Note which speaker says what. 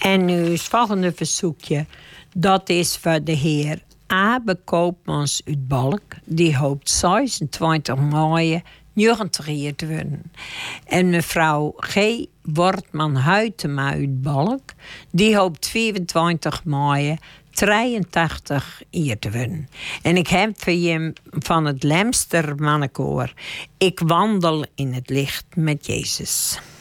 Speaker 1: En nu is het volgende verzoekje. Dat is voor de heer Abe Koopmans uit Balk. Die hoopt 26 mei 90 jaar te worden. En mevrouw G. Wortman-Huytema uit Balk. Die hoopt 24 mei 83 jaar te worden. En ik heb voor je van het Lemster mannenkoor. Ik wandel in het licht met Jezus.